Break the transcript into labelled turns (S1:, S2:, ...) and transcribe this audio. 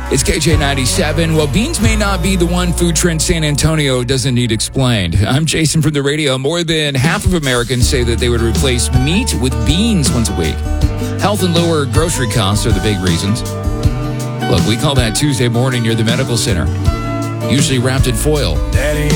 S1: It's KJ97. Well, beans may not be the one food trend San Antonio doesn't need explained. I'm Jason from the radio. More than half of Americans say that they would replace meat with beans once a week. Health and lower grocery costs are the big reasons. Look, we call that Tuesday morning near the medical center, usually wrapped in foil.
S2: Daddy